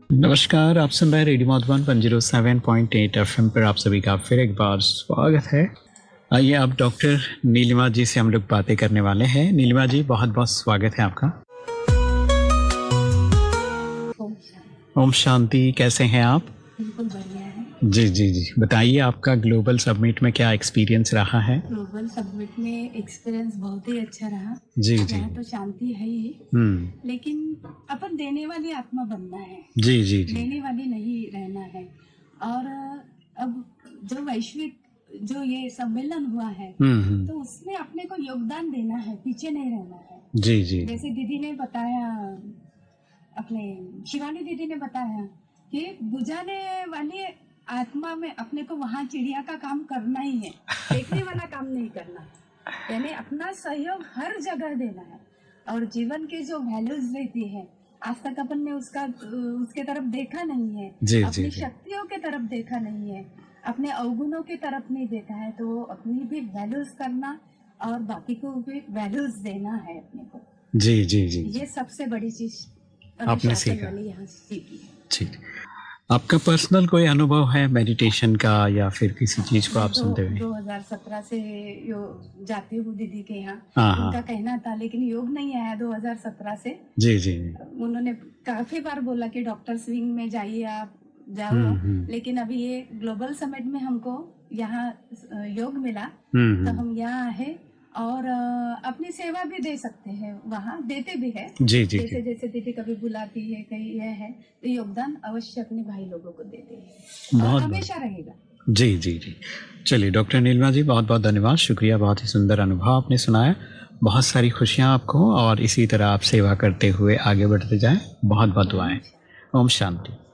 नमस्कार, आप सुन रहे हैं रेडियो मधुबन 107.8 एफएम पर। आप सभी का फिर एक बार स्वागत है। आइए अब डॉक्टर नीलिमा जी से हम लोग बातें करने वाले हैं। नीलिमा जी, बहुत बहुत स्वागत है आपका। ओम शांति। कैसे हैं आप? बिल्कुल बढ़िया है। जी, बताइए आपका ग्लोबल समिट में क्या एक्सपीरियंस रहा है? ग्लोबल समिट में एक्सपीरियंस बहुत ही अच्छा रहा। जी। यहाँ तो शांति है ही, लेकिन अपन देने वाली आत्मा बनना है। जी। लेने वाली नहीं रहना है। और अब जो वैश्विक जो ये सम्मेलन हुआ है, तो उसमें अपने को योगदान देना है, पीछे नहीं रहना है। जी। जैसे दीदी ने बताया, अपने शिवानी दीदी ने बताया कि बुझाने वाली आत्मा में अपने को वहाँ चिड़िया का काम करना ही है, देखने वाला काम नहीं करना। यानी अपना सहयोग हर जगह देना है। और जीवन के जो वैल्यूज रहती है, आज तक अपन ने उसके तरफ देखा नहीं है। अपनी शक्तियों के तरफ देखा नहीं है, अपने अवगुणों के तरफ नहीं देखा है। तो अपनी भी वैल्यूज करना और बाकी को भी वैल्यूज देना है अपने को। जी। ये सबसे बड़ी चीज आपने सीखा। यहाँ सीखी। ठीक। आपका पर्सनल कोई अनुभव है मेडिटेशन का या फिर किसी चीज को आप सुनते हुए? 2017 से जाती हूँ दीदी के यहाँ। उनका कहना था, लेकिन योग नहीं आया 2017 से। जी। उन्होंने काफी बार बोला कि डॉक्टर स्विंग में जाइए, आप जाओ। लेकिन अभी ये ग्लोबल समिट में हमको यहाँ योग मिला, तो हम यहाँ है और अपनी सेवा भी दे सकते हैं, वहाँ देते भी है। जी। जैसे दीदी कभी बुलाती है, कहीं यह है, तो योगदान अवश्य अपने भाई लोगों को देते हैं और हमेशा रहेगा। जी। चलिए डॉक्टर नीलिमा जी, बहुत बहुत धन्यवाद, शुक्रिया। बहुत ही सुंदर अनुभव आपने सुनाया। बहुत सारी खुशियाँ आपको और इसी तरह आप सेवा करते हुए आगे बढ़ते जाएं। बहुत बहुत दुआएं। ओम शांति।